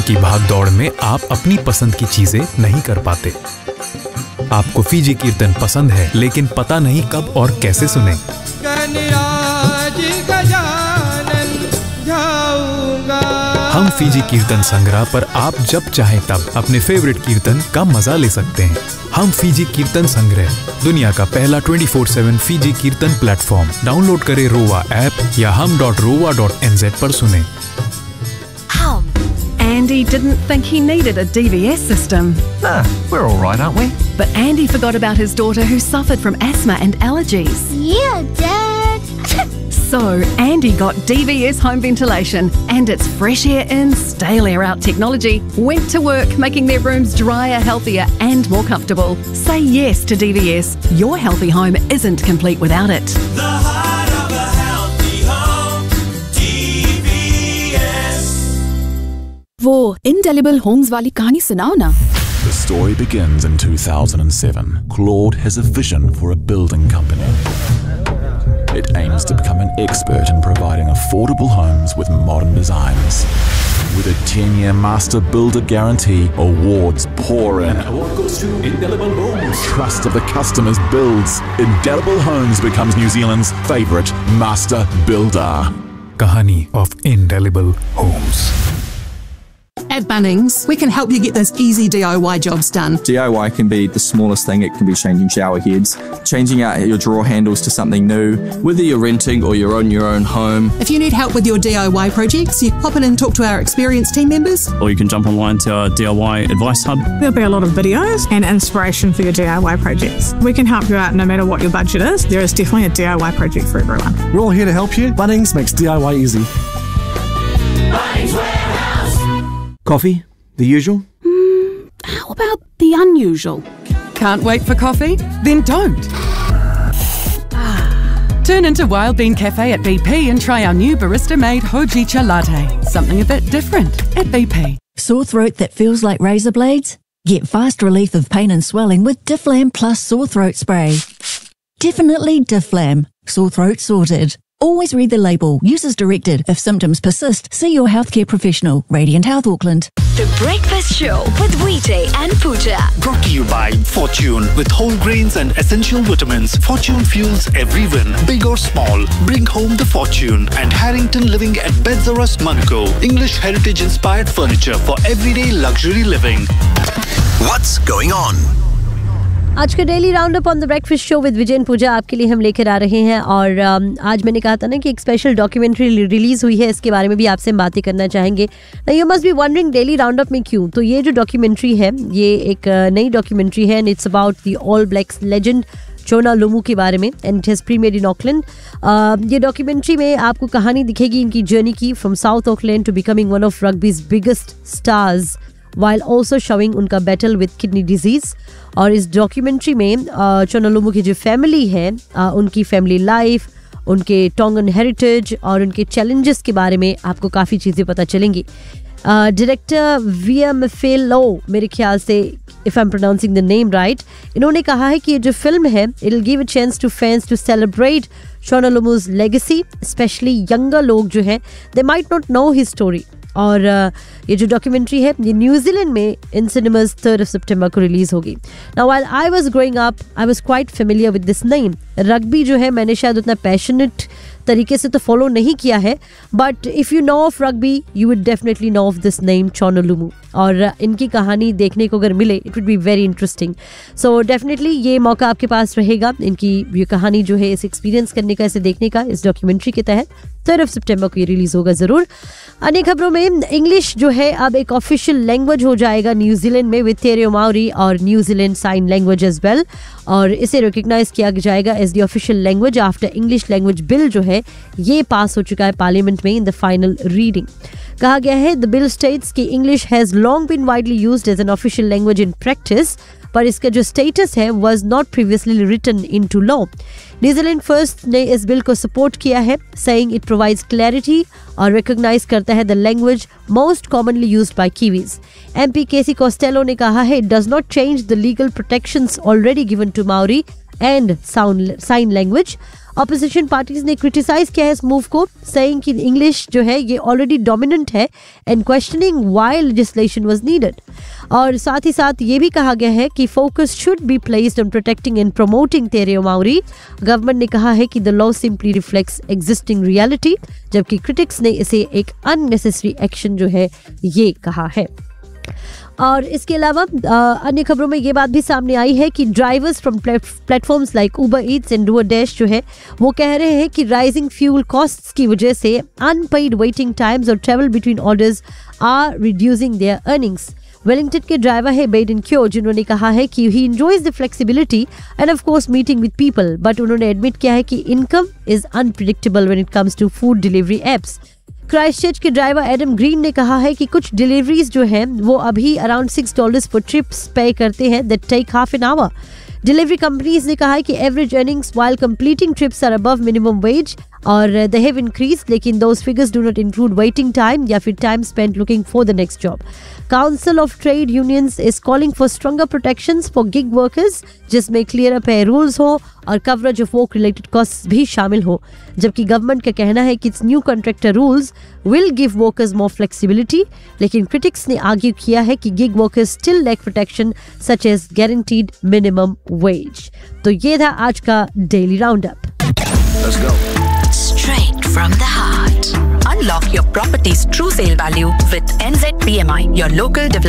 की भाग दौड़ में आप अपनी पसंद की चीजें नहीं कर पाते। आपको फीजी कीर्तन पसंद है लेकिन पता नहीं कब और कैसे सुने। हम फीजी कीर्तन संग्रह पर आप जब चाहे तब अपने फेवरेट कीर्तन का मजा ले सकते हैं। हम फीजी कीर्तन संग्रह, दुनिया का पहला 24/7 फीजी कीर्तन प्लेटफॉर्म। डाउनलोड करें रोवा ऐप या hum.rowa.nz पर सुने। Andy didn't think he needed a DVS system. We're all right, aren't we? But Andy forgot about his daughter who suffered from asthma and allergies. Yeah, Dad. So Andy got DVS home ventilation and its fresh air in, stale air out technology went to work making their rooms drier, healthier and more comfortable. Say yes to DVS. Your healthy home isn't complete without it. The heart of a healthy home, DVS. वो Indelible Homes वाली कहानी सुनाओ ना। The story begins in 2007. Claude has a vision for a building company. It aims to become an expert in providing affordable homes with modern designs. With a 10-year master builder guarantee, awards pour in. And award goes to Indelible Homes. Trust of the customers builds. Indelible Homes becomes New Zealand's favourite master builder. कहानी of Indelible Homes. At Bunnings, we can help you get those easy DIY jobs done. DIY can be the smallest thing. It can be changing shower heads, changing out your drawer handles to something new, whether you're renting or you're on your own home. If you need help with your DIY projects, you pop in and talk to our experienced team members. Or you can jump online to our DIY advice hub. There'll be a lot of videos and inspiration for your DIY projects. We can help you out no matter what your budget is. There is definitely a DIY project for everyone. We're all here to help you. Bunnings makes DIY easy. Bunnings Warehouse. Coffee? The usual? How about the unusual? Can't wait for coffee? Then don't. Turn into Wild Bean Cafe at BP and try our new barista-made Hojicha latte. Something a bit different at BP. Sore throat that feels like razor blades? Get fast relief of pain and swelling with Difflam Plus Sore Throat Spray. Definitely Difflam. Sore throat sorted. Always read the label. Use as directed. If symptoms persist, see your healthcare professional. Radiant Health Auckland. The Breakfast Show with Weeday and Pooja. Brought to you by Fortune. With whole grains and essential vitamins, Fortune fuels every win. Big or small, bring home the fortune. And Harrington Living at Bedzoras, Manukau. English heritage-inspired furniture for everyday luxury living. What's going on? आज का daily round up on the breakfast show with Vijay and पूजा आपके लिए हम लेकर आ रहे हैं। और आज मैंने कहा था ना कि एक स्पेशल डॉक्यूमेंट्री रिलीज हुई है, इसके बारे में भी आपसे हम बातें करना चाहेंगे। You must be wondering daily round up में क्यों, तो ये जो डॉक्यूमेंट्री है ये एक नई डॉक्यूमेंट्री है and it's about the all blacks legend चोना लुमू के बारे में and it has premiered in Auckland. ये डॉक्यूमेंट्री में आपको कहानी दिखेगी इनकी जर्नी की from south Auckland to becoming one of रग्बीज biggest stars while also showing उनका बैटल विद किडनी डिजीज। और इस डॉक्यूमेंट्री में चोना लुमू की जो फैमिली है उनकी फैमिली लाइफ, उनके टोंगन हेरिटेज और उनके चैलेंजेस के बारे में आपको काफ़ी चीज़ें पता चलेंगी। डायरेक्टर विया मफेलो, मेरे ख्याल से if I am pronouncing the name right, इन्होंने कहा है कि ये जो फिल्म है it will give a chance to fans to celebrate चोना लुमूज लेगेसी, स्पेशली यंगर लोग जो हैं they might not know his story. और ये जो डॉक्यूमेंट्री है ये न्यूजीलैंड में इन सिनेमाज 3 सितंबर को रिलीज होगी। Now while I was growing up I was quite familiar with this name. Rugby जो है मैंने शायद उतना पैशनेट तरीके से तो फॉलो नहीं किया है, but if you know of rugby you would definitely no of this name चोना लुमू। और इनकी कहानी देखने को अगर मिले it would be very interesting. So definitely ये मौका आपके पास रहेगा इनकी ये कहानी जो है इस एक्सपीरियंस करने का, इसे देखने का इस डॉक्यूमेंट्री के तहत। 3 सितंबर को ये रिलीज होगा ज़रूर। अन्य खबरों में इंग्लिश जो है अब एक ऑफिशियल लैंग्वेज हो जाएगा न्यूजीलैंड में विद तेरेओ माओरी और New Zealand sign language as well, और इसे रिकग्नाइज किया जाएगा as the official language after English language bill जो है ये पास हो चुका है पार्लियामेंट में इन द फाइनल रीडिंग। कहा गया है द बिल स्टेट्स कि English has long been widely used as an official language in practice, पर इसका जो स्टेटस है was not previously written into law. New Zealand first ने इस बिल को सपोर्ट किया है, सेइंग इट प्रोवाइड्स क्लैरिटी और रिकॉग्नाइज करता है the language most commonly used by Kiwis. MP KC Costello ने कहा है it does not change the legal protections already given to Maori and sign language. Opposition parties ने criticise किया है इस मूव को, सेइंग कि इंग्लिश जो है ये ऑलरेडी डोमिनेंट है and questioning why legislation was needed. और साथ ही साथ ये भी कहा गया है कि focus should be placed on protecting and promoting तेरेओ Maori. Government ने कहा है कि the law simply reflects existing reality, जबकि क्रिटिक्स ने इसे एक अननेसेसरी एक्शन जो है ये कहा है. और इसके अलावा अन्य खबरों में ये बात भी सामने आई है कि drivers from platforms like Uber Yeats and DoorDash जो है वो कह रहे हैं कि राइजिंग फ्यूल कॉस्ट्स की वजह से अनपेड वेटिंग टाइम्स और travel between orders are reducing there earnings. Wellington के ड्राइवर है बेडन क्यो, जिन्होंने कहा है कि ही enjoys the flexibility end of course meeting with people, but उन्होंने एडमिट किया है कि income is unpredictable when it comes to food delivery apps. Christchurch के ड्राइवर एडम ग्रीन ने कहा है कि कुछ डिलीवरीज जो हैं वो अभी अराउंड $6 पर ट्रिप्स पे करते हैं that take half an hour. Delivery companies ने कहा है कि average earnings while completing trips are above minimum wage और दे हैव इंक्रीज्ड, लेकिन those figures do not include waiting time या फिर time spent looking for the next job. Council of trade unions is calling for stronger protections for gig workers, जिसमें clear पे rules हो और coverage of work related costs भी शामिल हो. जबकि गवर्नमेंट का कहना है कि it's new contractor rules will give workers more flexibility, लेकिन क्रिटिक्स ने आर्ग्यू किया है कि gig workers still lack protection such as guaranteed minimum wage. तो ये था आज का daily round up. Straight from the heart. Unlock your property's true sale value with NZPMI, your local developer.